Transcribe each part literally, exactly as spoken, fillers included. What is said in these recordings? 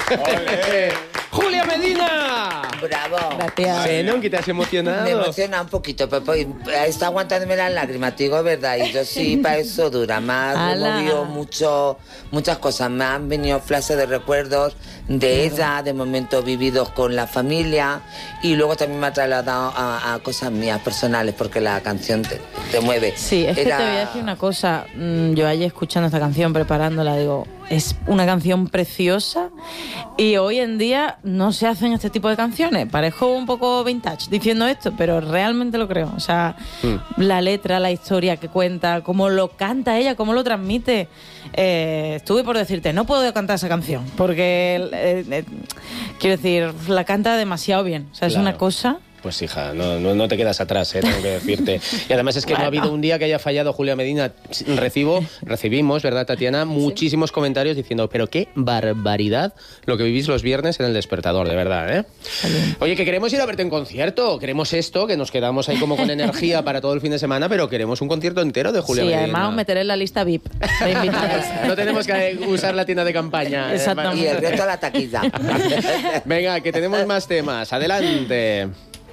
¡Julia Medina! ¡Bravo! Gracias. Zenon, que te has emocionado. Me emociona un poquito, pero pues, está aguantándome las lágrimas, te digo verdad. Y yo sí, para eso dura. Me ha removido mucho, muchas cosas. Me han venido flashes de recuerdos de ella, de momentos vividos con la familia. Y luego también me ha trasladado a, a cosas mías personales, porque la canción te, te mueve. Sí, es Era... que te voy a decir una cosa. Yo ayer escuchando esta canción, preparándola, digo, es una canción preciosa y hoy en día no se hacen este tipo de canciones. Parezco un poco vintage diciendo esto, pero realmente lo creo. O sea, mm. la letra, la historia que cuenta, cómo lo canta ella, cómo lo transmite. Eh, estuve por decirte, no puedo cantar esa canción porque, eh, eh, quiero decir, la canta demasiado bien. O sea, es claro. una cosa... Pues hija, no, no, no te quedas atrás, ¿eh? Tengo que decirte. Y además es que bueno. no ha habido un día que haya fallado Julia Medina. Recibo, recibimos, ¿verdad, Tatiana? Muchísimos sí. comentarios diciendo, pero qué barbaridad lo que vivís los viernes en El Despertador, de verdad, ¿eh? Sí. Oye, que queremos ir a verte en concierto. Queremos esto, que nos quedamos ahí como con energía para todo el fin de semana, pero queremos un concierto entero de Julia sí, Medina. Sí, además os meteré en la lista V I P de invitados. No tenemos que usar la tienda de campaña. Exactamente. Y el resto a la taquilla. Venga, que tenemos más temas. Adelante.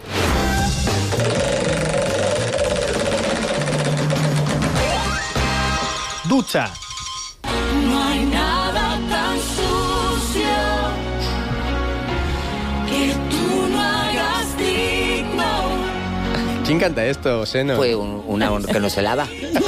Ducha. No hay nada tan sucio que tú no hagas digno. ¿Quién canta esto, Seno? Pues un, una que no se lava.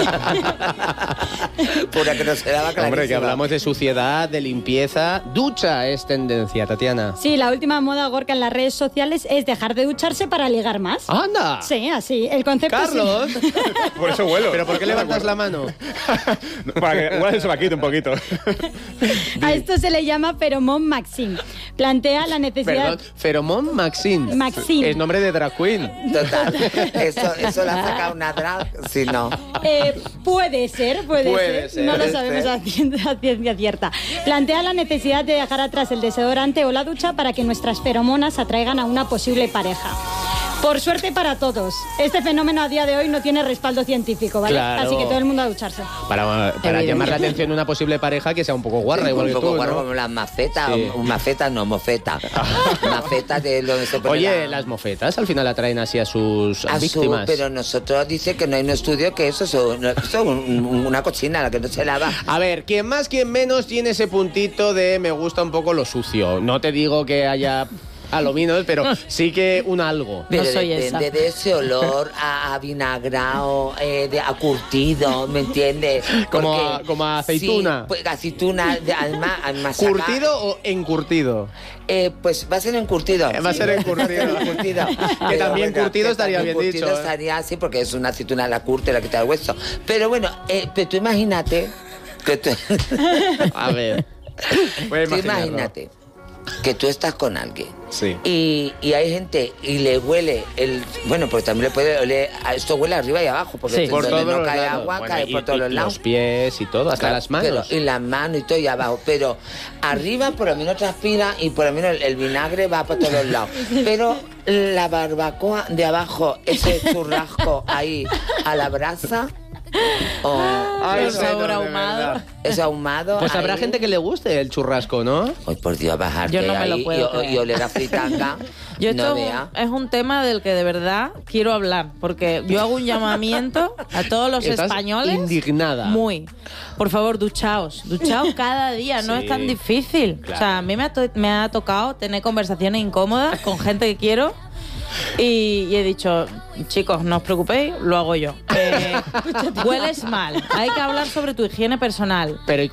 Pura que no se lava, clarísima. Hombre, que hablamos de suciedad, de limpieza. Ducha es tendencia, Tatiana. Sí, la última moda gorka en las redes sociales es dejar de ducharse para ligar más. ¡Anda! Sí, así. El concepto ¡Carlos! es... Por eso huelo. ¿Pero por qué levantas la mano? Para que igual se me quite un poquito. A esto se le llama Feromón Maxim. Plantea la necesidad... Perdón, Feromón Maxim. Maxim. Es nombre de drag queen. Total. Eso, eso la saca una drag, si no. Eh, puede ser, puede, puede ser. ser. No Puede lo sabemos ser. a ciencia, a ciencia cierta. Plantea la necesidad de dejar atrás el desodorante o la ducha para que nuestras feromonas atraigan a una posible pareja. Por suerte para todos, este fenómeno a día de hoy no tiene respaldo científico, ¿vale? Claro. Así que todo el mundo a ducharse. Para, para llamar la atención de una posible pareja que sea un poco guarra, Sí, igual un que poco tú, guarra, ¿no? como las mafetas, Sí. o mafetas no, mofeta. Mafetas de donde se pone Oye, la... las mofetas al final atraen así a sus a víctimas. Su, pero nosotros dice que no hay un estudio que eso es una cochina, la que no se lava. A ver, quien más, quien menos tiene ese puntito de me gusta un poco lo sucio. No te digo que haya aluminos, pero sí que un algo. Pero no soy depende esa. de ese olor a, a vinagrado, eh, de, a curtido, ¿me entiendes? Como Porque, a- como a aceituna. Sí, pues aceituna, de, además, además ¿Curtido acá, o encurtido? Eh, pues va a ser encurtido. Eh, va a ser encurtido. encurtido. Que también curtido que estaría también bien curtido dicho, ¿eh? estaría así, porque es una aceituna, la curte, la quita el hueso. Pero bueno, eh, pero tú imagínate que tú... A ver. Voy a tú imaginarlo. imagínate que tú estás con alguien. Sí. Y, y hay gente y le huele el... Bueno, pues también le puede oler... Esto huele arriba y abajo, porque Sí. esto Por donde todos no los cae lados. agua, Bueno, cae y- por todos y los lados. los pies y todo, hasta Claro, las manos. pero- y las manos y todo y abajo. Pero arriba por lo menos transpira y por lo menos el, el vinagre va por todos los lados. Pero la barbacoa de abajo, ese churrasco ahí a la brasa... O Ay, el sabor de ahumado. verdad. es ahumado. Pues habrá ahí. gente que le guste el churrasco, ¿no? Ay, por Dios, bajarte Yo no me lo ahí puedo y, creer. y oler a fritanga. Yo no esto vea. es un tema del que de verdad quiero hablar, porque yo hago un llamamiento a todos los Estás españoles. indignada. Muy. Por favor, duchaos. Duchaos cada día, no Sí, es tan difícil. claro. O sea, a mí me ha, to- me ha tocado tener conversaciones incómodas con gente que quiero. Y, y he dicho, chicos, no os preocupéis, lo hago yo. Eh, hueles mal, hay que hablar sobre tu higiene personal. Pero ¿y